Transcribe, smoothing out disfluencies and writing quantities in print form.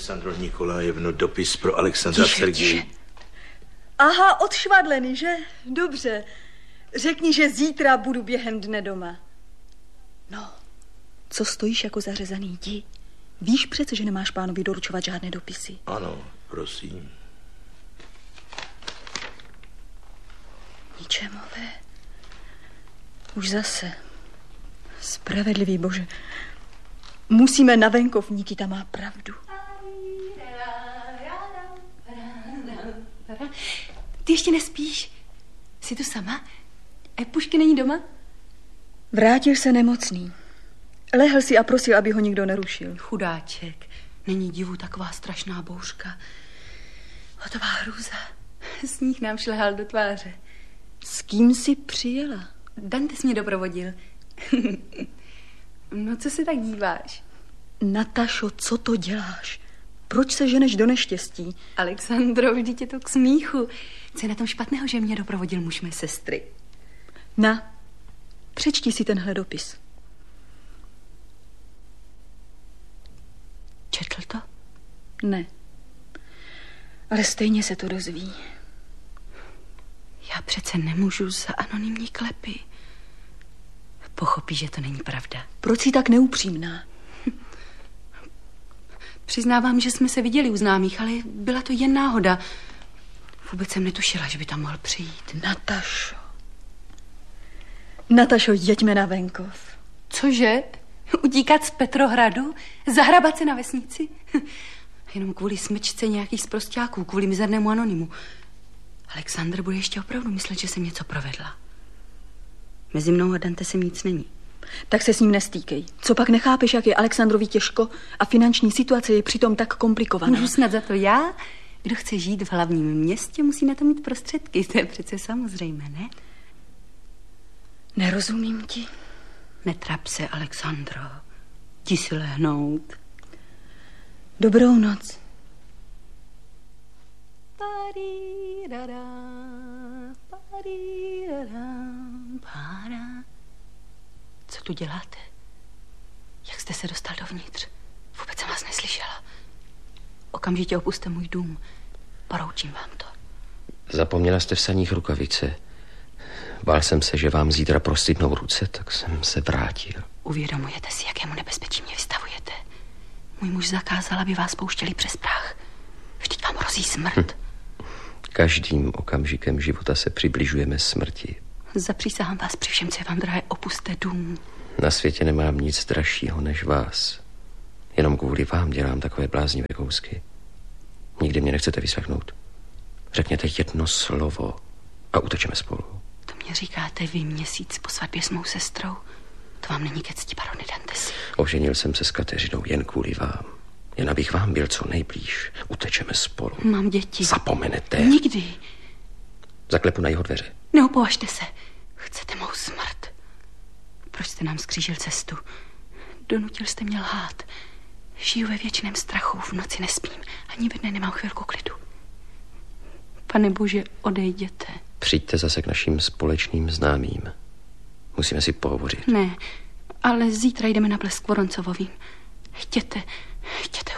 Alexandro Nikolajevno, dopis pro Alexandra Sergeje. Aha, odšvadlený, že? Dobře. Řekni, že zítra budu během dne doma. No, co stojíš jako zařezaný? Jdi. Víš přece, že nemáš pánovi doručovat žádné dopisy. Ano, prosím. Ničemové. Už zase. Spravedlivý Bože. Musíme na venkov, Nikita má pravdu. Ty ještě nespíš? Jsi tu sama? Epušky není doma? Vrátil se nemocný. Lehl si a prosil, aby ho nikdo nerušil. Chudáček. Není divu taková strašná bouřka. Hotová hrůza. Sníh nám šlehal do tváře. S kým jsi přijela? Dantes mě doprovodil. No, co se tak díváš? Natašo, co to děláš? Proč se ženeš do neštěstí? Alexandro, vždyť je to k smíchu. Co je na tom špatného, že mě doprovodil muž mé sestry? Na, přečti si tenhle dopis. Četl to? Ne. Ale stejně se to dozví. Já přece nemůžu za anonymní klepy. Pochopí, že to není pravda. Proč jsi tak neupřímná? Přiznávám, že jsme se viděli u známých, ale byla to jen náhoda. Vůbec jsem netušila, že by tam mohl přijít. Natašo. Natašo, jeďme na venkov. Cože? Utíkat z Petrohradu? Zahrabat se na vesnici? Jenom kvůli smečce nějakých sprosťáků, kvůli mizernému anonymu. Alexandr bude ještě opravdu myslet, že jsem něco provedla. Mezi mnou a Dantesem nic není. Tak se s ním nestýkej. Co pak nechápeš, jak je Alexandrovi těžko a finanční situace je přitom tak komplikovaná? Můžu snad za to já? Kdo chce žít v hlavním městě, musí na to mít prostředky. To je přece samozřejmé, ne? Nerozumím ti. Netrap se, Alexandro. Jdi si lehnout. Dobrou noc. Co tu děláte? Jak jste se dostal dovnitř? Vůbec jsem vás neslyšela. Okamžitě opuste můj dům. Poroučím vám to. Zapomněla jste v saních rukavice. Bál jsem se, že vám zítra prostydnou ruce, tak jsem se vrátil. Uvědomujete si, jakému nebezpečí mě vystavujete? Můj muž zakázal, aby vás pouštěli přes prach. Vždyť vám hrozí smrt. Každým okamžikem života se přibližujeme smrti. Zapřísahám vás při všem, co je vám drahé, opuste dům. Na světě nemám nic dražšího než vás. Jenom kvůli vám dělám takové bláznivé kousky. Nikdy mě nechcete vyslechnout. Řekněte jedno slovo a utečeme spolu. To mě říkáte vy měsíc po svatbě s mou sestrou. To vám není ke cti, barone Dantesi. Oženil jsem se s Kateřinou jen kvůli vám. Jen abych vám byl co nejblíž. Utečeme spolu. Mám děti. Zapomenete. Nikdy. Zaklepu na jeho dveře. Neopovažte se. Chcete mou smrt. Proč jste nám skřížil cestu? Donutil jste mě lhát. Žiju ve věčném strachu, v noci nespím. Ani ve dne nemám chvilku klidu. Pane Bože, odejděte. Přijďte zase k našim společným známým. Musíme si pohovořit. Ne, ale zítra jdeme na Blesk Voronцовovým. Chtěte